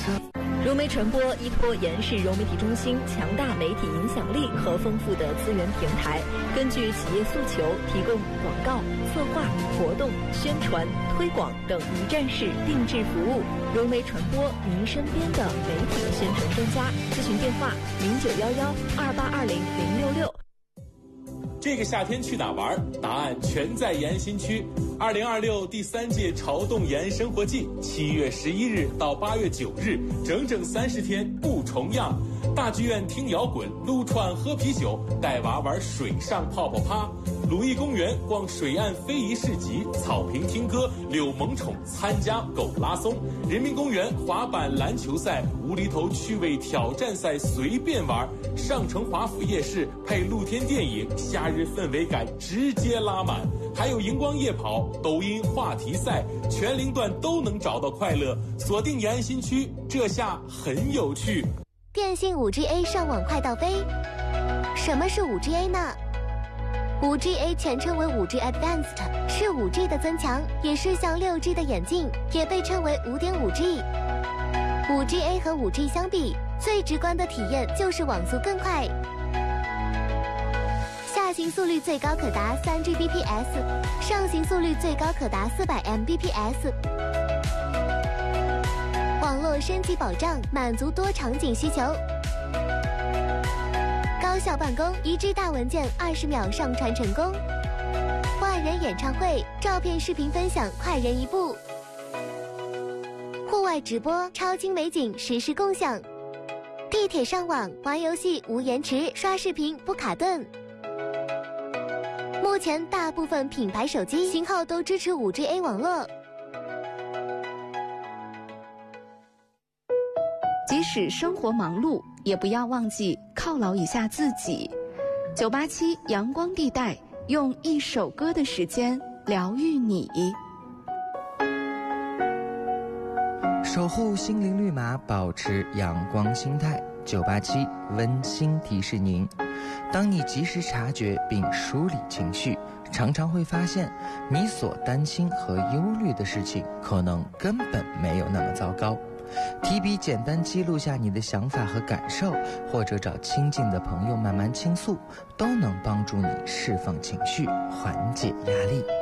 融媒传播依托延世融媒体中心强大媒体影响力和丰富的资源平台，根据企业诉求，提供广告、策划、活动、宣传、推广等一站式定制服务。融媒传播，您身边的媒体宣传专家。咨询电话：091128200666。 这个夏天去哪玩？答案全在延新区。2026第3届潮动延生活季，7月11日到8月9日，整整30天不重样。大剧院听摇滚，撸串喝啤酒，带娃玩水上泡泡趴。鲁艺公园逛水岸非遗市集，草坪听歌，遛萌宠，参加狗拉松。人民公园滑板篮球赛，无厘头趣味挑战赛随便玩。上城华府夜市配露天电影，夏日氛围感直接拉满。还有荧光夜跑、抖音话题赛，全龄段都能找到快乐。锁定延安新区，这下很有趣。 电信 5G-A 上网快到飞。什么是 5G-A 呢？ 5G-A 全称为 5G Advanced， 是 5G 的增强，也是向 6G 的演进，也被称为 5.5G。 5G-A 和 5G 相比，最直观的体验就是网速更快，下行速率最高可达 3Gbps， 上行速率最高可达400 Mbps。 网络升级保障，满足多场景需求。高效办公，1G 大文件20秒上传成功。万人演唱会，照片视频分享快人一步。户外直播，超清美景实时共享。地铁上网，玩游戏无延迟，刷视频不卡顿。目前大部分品牌手机型号都支持 5G-A 网络。 即使生活忙碌，也不要忘记犒劳一下自己。987阳光地带，用一首歌的时间疗愈你。 守护心灵绿码，保持阳光心态。987温馨提示您：当你及时察觉并梳理情绪，常常会发现你所担心和忧虑的事情可能根本没有那么糟糕。提笔简单记录下你的想法和感受，或者找亲近的朋友慢慢倾诉，都能帮助你释放情绪，缓解压力。